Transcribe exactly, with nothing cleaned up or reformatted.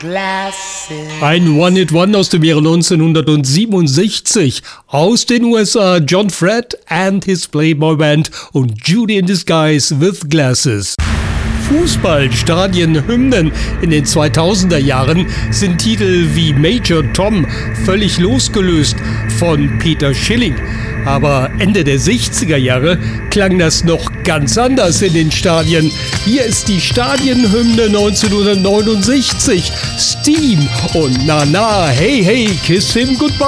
glasses. Ein One-Hit-One aus dem Jahre neunzehnhundertsiebenundsechzig. Aus den U S A, John Fred and his Playboy Band und Judy in Disguise with Glasses. Fußballstadienhymnen in den zweitausender Jahren sind Titel wie Major Tom völlig losgelöst von Peter Schilling. Aber Ende der sechziger Jahre klang das noch ganz anders in den Stadien. Hier ist die Stadienhymne neunzehnhundertneunundsechzig. Steam und Na Na, hey hey, kiss him goodbye.